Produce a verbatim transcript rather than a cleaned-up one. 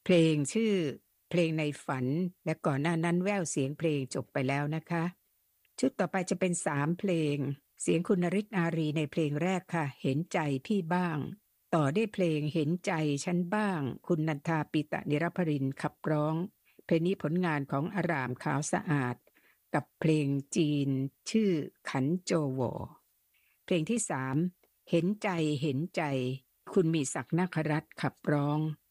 เพลงชื่อเพลงในฝันและก่อนหน้านั้นแว่วเสียงเพลงจบไปแล้วนะคะชุดต่อไปจะเป็นสามเพลงเสียงคุณนริศอารีในเพลงแรกค่ะเห็นใจพี่บ้างต่อด้วยเพลงเห็นใจฉันบ้างคุณนันทาปิตะนิรภรินทร์ขับร้องเพลงนี้ผลงานของอารามขาวสะอาดกับเพลงจีนชื่อขันโจโวเพลงที่สามเห็นใจเห็นใจคุณมีศักดิ์นาครัตน์ขับร้อง